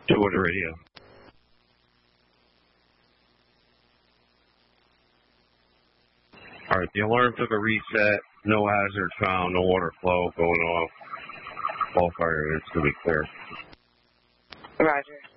200 radio. All right, the alarm took a reset. No hazard found. No water flow going off. All fire units to be clear. Roger.